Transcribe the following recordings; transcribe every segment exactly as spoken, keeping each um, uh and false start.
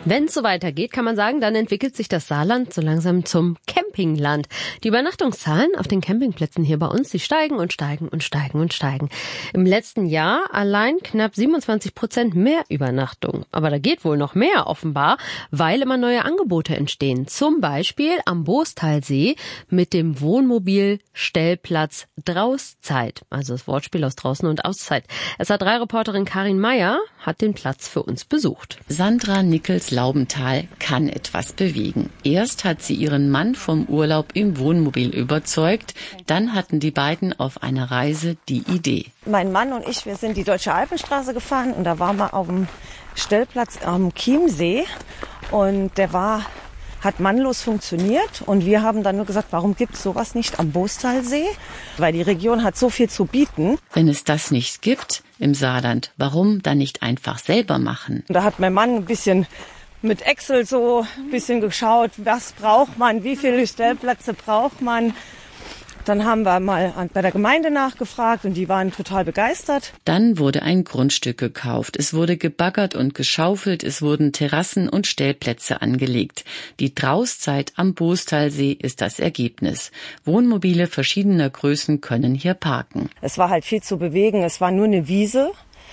Wenn es so weitergeht, kann man sagen, dann entwickelt sich das Saarland so langsam zum Campingland. Die Übernachtungszahlen auf den Campingplätzen hier bei uns, die steigen und steigen und steigen und steigen. Im letzten Jahr allein knapp siebenundzwanzig Prozent mehr Übernachtungen. Aber da geht wohl noch mehr offenbar, weil immer neue Angebote entstehen. Zum Beispiel am Boostalsee mit dem Wohnmobil-Stellplatz Drauszeit. Also das Wortspiel aus draußen und Auszeit. S A drei Reporterin Karin Meyer hat den Platz für uns besucht. Sandra Nickels-Laubenthal kann etwas bewegen. Erst hat sie ihren Mann vom Urlaub im Wohnmobil überzeugt, dann hatten die beiden auf einer Reise die Idee. Mein Mann und ich, wir sind die Deutsche Alpenstraße gefahren und da waren wir auf dem Stellplatz am Chiemsee und der war, hat mannlos funktioniert und wir haben dann nur gesagt, warum gibt es sowas nicht am Boostalsee? Weil die Region hat so viel zu bieten. Wenn es das nicht gibt im Saarland, warum dann nicht einfach selber machen? Da hat mein Mann ein bisschen mit Excel so ein bisschen geschaut, was braucht man, wie viele Stellplätze braucht man. Dann haben wir mal bei der Gemeinde nachgefragt und die waren total begeistert. Dann wurde ein Grundstück gekauft. Es wurde gebaggert und geschaufelt. Es wurden Terrassen und Stellplätze angelegt. Die Drauszeit am Boostalsee ist das Ergebnis. Wohnmobile verschiedener Größen können hier parken. Es war halt viel zu bewegen. Es war nur eine Wiese.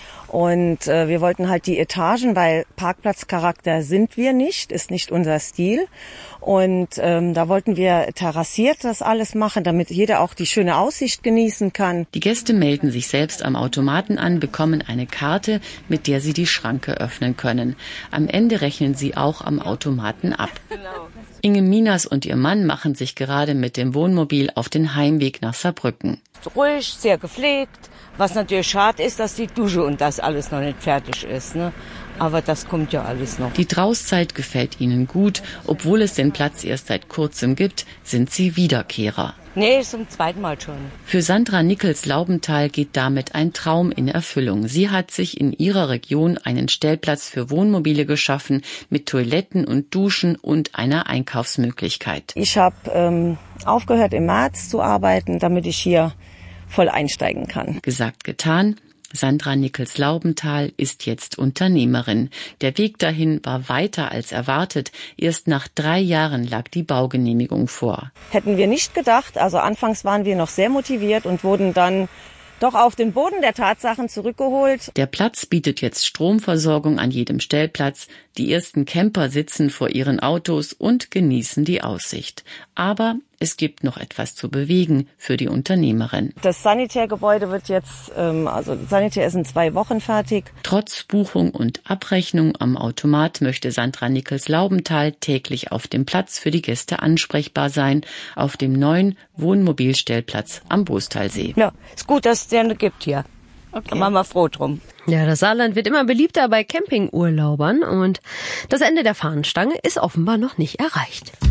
Und äh, wir wollten halt die Etagen, weil Parkplatzcharakter sind wir nicht, ist nicht unser Stil. Und ähm, da wollten wir terrassiert das alles machen, damit jeder auch die schöne Aussicht genießen kann. Die Gäste melden sich selbst am Automaten an, bekommen eine Karte, mit der sie die Schranke öffnen können. Am Ende rechnen sie auch am Automaten ab. Inge Minas und ihr Mann machen sich gerade mit dem Wohnmobil auf den Heimweg nach Saarbrücken. Ruhig, sehr gepflegt. Was natürlich schade ist, dass die Dusche und das alles noch nicht fertig ist, ne? Aber das kommt ja alles noch. Die Drauszeit gefällt ihnen gut. Obwohl es den Platz erst seit kurzem gibt, sind sie Wiederkehrer. Nee, zum zweiten Mal schon. Für Sandra Nickels-Laubenthal geht damit ein Traum in Erfüllung. Sie hat sich in ihrer Region einen Stellplatz für Wohnmobile geschaffen mit Toiletten und Duschen und einer Einkaufsmöglichkeit. Ich habe ähm, aufgehört im März zu arbeiten, damit ich hier voll einsteigen kann. Gesagt, getan. Sandra Nickels-Laubenthal ist jetzt Unternehmerin. Der Weg dahin war weiter als erwartet. Erst nach drei Jahren lag die Baugenehmigung vor. Hätten wir nicht gedacht. Also anfangs waren wir noch sehr motiviert und wurden dann doch auf den Boden der Tatsachen zurückgeholt. Der Platz bietet jetzt Stromversorgung an jedem Stellplatz. Die ersten Camper sitzen vor ihren Autos und genießen die Aussicht. Aber es gibt noch etwas zu bewegen für die Unternehmerin. Das Sanitärgebäude wird jetzt, ähm, also Sanitär ist in zwei Wochen fertig. Trotz Buchung und Abrechnung am Automat möchte Sandra Nickels-Laubenthal täglich auf dem Platz für die Gäste ansprechbar sein, auf dem neuen Wohnmobilstellplatz am Boostalsee. Ja, ist gut, dass es den gibt hier. Okay. Da machen wir froh drum. Ja, das Saarland wird immer beliebter bei Campingurlaubern und das Ende der Fahnenstange ist offenbar noch nicht erreicht.